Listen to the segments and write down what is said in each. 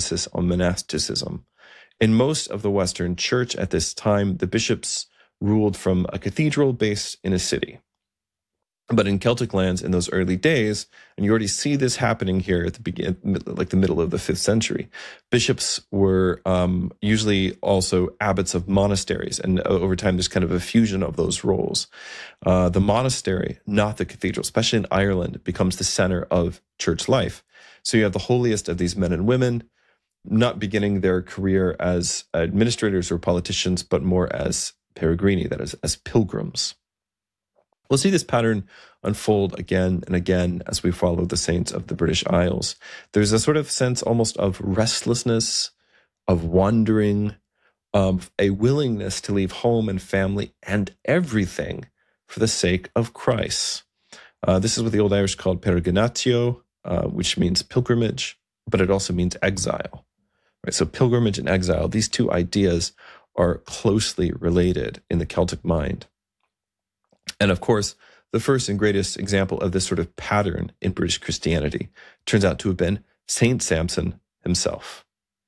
emphasis on monasticism. In most of the Western Church at this time, the bishops ruled from a cathedral based in a city. But in Celtic lands in those early days, and you already see this happening here at the beginning, like the middle of the 5th century, bishops were usually also abbots of monasteries. And over time, there's kind of a fusion of those roles. The monastery, not the cathedral, especially in Ireland, becomes the center of church life. So you have the holiest of these men and women, not beginning their career as administrators or politicians, but more as peregrini, that is, as pilgrims. We'll see this pattern unfold again and again as we follow the saints of the British Isles. There's a sort of sense almost of restlessness, of wandering, of a willingness to leave home and family and everything for the sake of Christ. This is what the Old Irish called peregrinatio, which means pilgrimage, but it also means exile. Right? So pilgrimage and exile, these two ideas are closely related in the Celtic mind. And of course, the first and greatest example of this sort of pattern in British Christianity turns out to have been Saint Samson himself.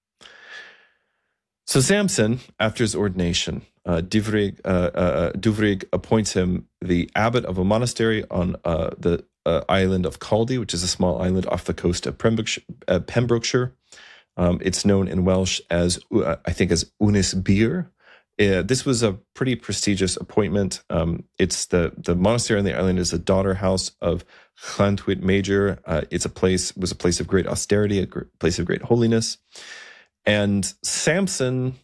So Samson, after his ordination, Duvrig appoints him the abbot of a monastery on the island of Caldy, which is a small island off the coast of Pembrokeshire. It's known in Welsh as, I think, as Ynys Bir. This was a pretty prestigious appointment. It's the monastery on the island is a daughter house of Llantwit Major. Was a place of great austerity, a place of great holiness. And Samson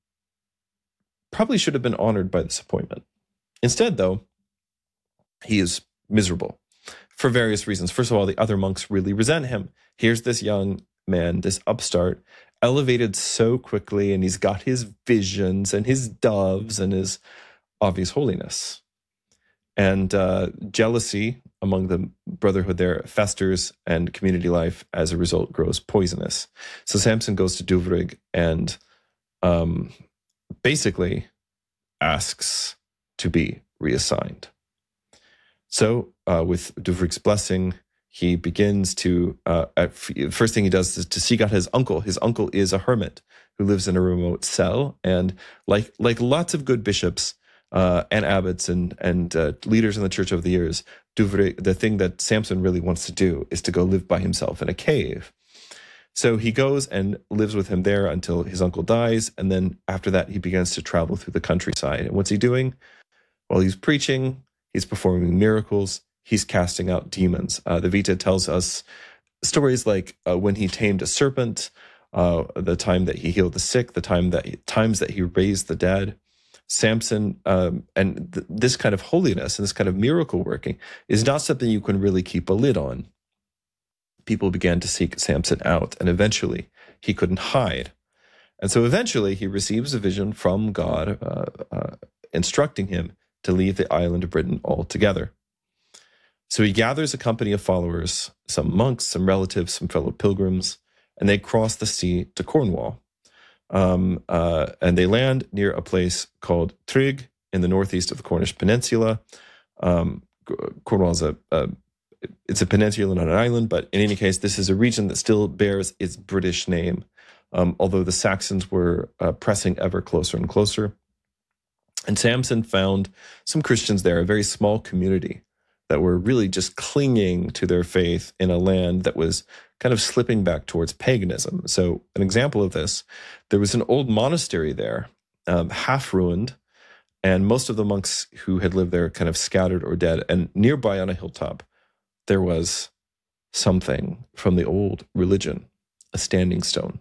probably should have been honored by this appointment. Instead, though, he is miserable for various reasons. First of all, the other monks really resent him. Here's this young man, this upstart, elevated so quickly, and he's got his visions and his doves and his obvious holiness. And jealousy among the brotherhood there festers, and community life, as a result, grows poisonous. So Samson goes to Duvrig and basically asks to be reassigned. So with Duvrig's blessing, he begins to, first thing he does is to seek out his uncle. His uncle is a hermit who lives in a remote cell. And like lots of good bishops and abbots and leaders in the church over the years, Duvrig, the thing that Samson really wants to do is to go live by himself in a cave. So he goes and lives with him there until his uncle dies. And then after that, he begins to travel through the countryside. And what's he doing? Well, he's preaching, he's performing miracles, he's casting out demons. The Vita tells us stories like when he tamed a serpent, the time that he healed the sick, times that he raised the dead. Samson, this kind of holiness and this kind of miracle working is not something you can really keep a lid on. People began to seek Samson out, and eventually he couldn't hide. And so eventually he receives a vision from God instructing him to leave the island of Britain altogether. So he gathers a company of followers, some monks, some relatives, some fellow pilgrims, and they cross the sea to Cornwall. And they land near a place called Trig in the northeast of the Cornish Peninsula. Cornwall is it's a peninsula, not an island, but in any case, this is a region that still bears its British name, although the Saxons were pressing ever closer and closer. And Samson found some Christians there, a very small community that were really just clinging to their faith in a land that was kind of slipping back towards paganism. So an example of this, there was an old monastery there, half ruined, and most of the monks who had lived there kind of scattered or dead. And nearby on a hilltop, there was something from the old religion, a standing stone,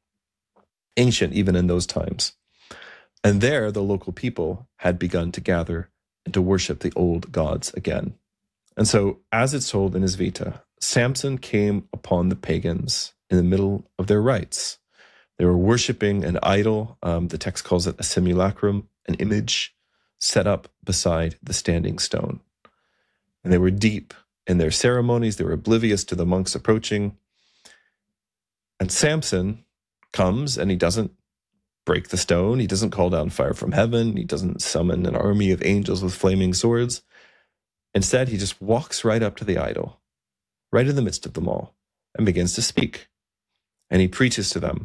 ancient even in those times. And there, the local people had begun to gather and to worship the old gods again. And so, as it's told in his Vita, Samson came upon the pagans in the middle of their rites. They were worshiping an idol. The text calls it a simulacrum, an image set up beside the standing stone. And they were deep in their ceremonies. They were oblivious to the monks approaching. And Samson comes, and he doesn't break the stone. He doesn't call down fire from heaven. He doesn't summon an army of angels with flaming swords. Instead, he just walks right up to the idol, right in the midst of them all, and begins to speak. And he preaches to them